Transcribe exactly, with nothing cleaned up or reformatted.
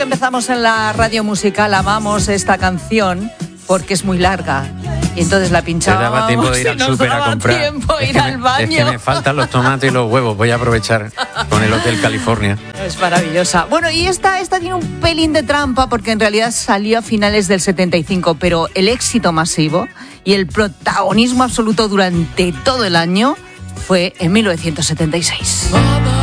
que empezamos en la radio musical amamos esta canción porque es muy larga. Y entonces la pinchábamos. Te daba tiempo de ir al súper a comprar. Tiempo de ir es, que al baño. me, es que me faltan los tomates y los huevos. Voy a aprovechar con el Hotel California. Es maravillosa. Bueno, y esta, esta tiene un pelín de trampa porque en realidad salió a finales del setenta y cinco, pero el éxito masivo y el protagonismo absoluto durante todo el año fue en mil novecientos setenta y seis.